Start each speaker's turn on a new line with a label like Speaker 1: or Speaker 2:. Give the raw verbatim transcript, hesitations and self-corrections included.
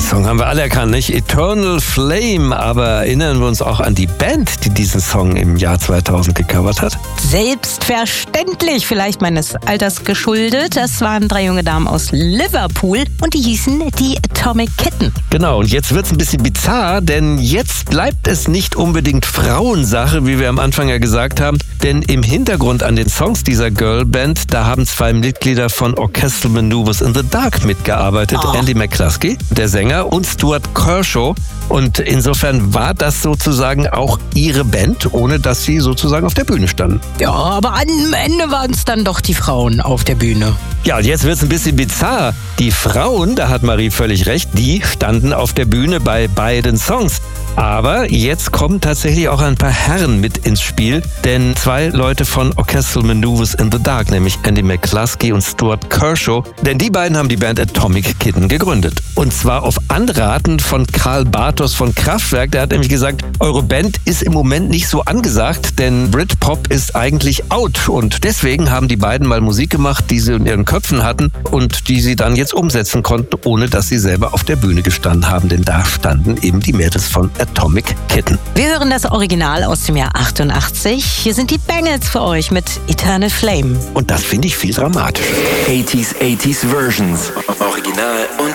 Speaker 1: Song haben wir alle erkannt, nicht? Eternal Flame, aber erinnern wir uns auch an die Band, die diesen Song im Jahr zweitausend gecovert hat?
Speaker 2: Selbstverständlich, vielleicht meines Alters geschuldet. Das waren drei junge Damen aus Liverpool und die hießen die Atomic Kitten.
Speaker 1: Genau, und jetzt wird's ein bisschen bizarr, denn jetzt bleibt es nicht unbedingt Frauensache, wie wir am Anfang ja gesagt haben, denn im Hintergrund an den Songs dieser Girlband, da haben zwei Mitglieder von Orchestral Manoeuvres in the Dark mitgearbeitet,
Speaker 2: oh.
Speaker 1: Andy McCluskey, der Sänger, und Stuart Kershaw. Und insofern war das sozusagen auch ihre Band, ohne dass sie sozusagen auf der Bühne standen.
Speaker 2: Ja, aber am Ende waren es dann doch die Frauen auf der Bühne.
Speaker 1: Ja, und jetzt wird es ein bisschen bizarr. Die Frauen, da hat Marie völlig recht, die standen auf der Bühne bei beiden Songs. Aber jetzt kommen tatsächlich auch ein paar Herren mit ins Spiel, denn zwei Leute von Orchestral Manoeuvres in the Dark, nämlich Andy McCluskey und Stuart Kershaw, denn die beiden haben die Band Atomic Kitten gegründet. Und zwar auf Anraten von Karl Bartos von Kraftwerk. Der hat nämlich gesagt, eure Band ist im Moment nicht so angesagt, denn Britpop ist eigentlich out. Und deswegen haben die beiden mal Musik gemacht, die sie in ihren Köpfen hatten und die sie dann jetzt umsetzen konnten, ohne dass sie selber auf der Bühne gestanden haben. Denn da standen eben die Mädels von Atomic Kitten.
Speaker 2: Wir hören das Original aus dem Jahr achtundachtzig. Hier sind die Bangles für euch mit Eternal Flame.
Speaker 1: Und das finde ich viel dramatischer.
Speaker 3: achtziger, achtziger Versions. Original und